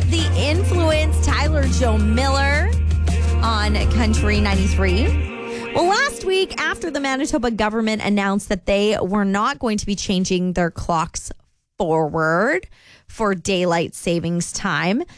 The Influence, Tyler Joe Miller on Country 93. Well, last week, after the Manitoba government announced that they were not going to be changing their clocks forward for daylight savings time,